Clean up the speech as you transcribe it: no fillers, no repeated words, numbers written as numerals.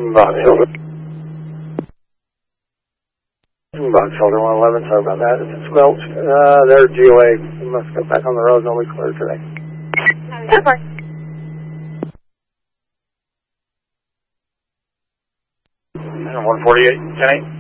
Box Shoulder. Box Shoulder 111, sorry about that. It's a squelch. They're GOA. We must go back on the road and we clear today. Super. 148, 10-8.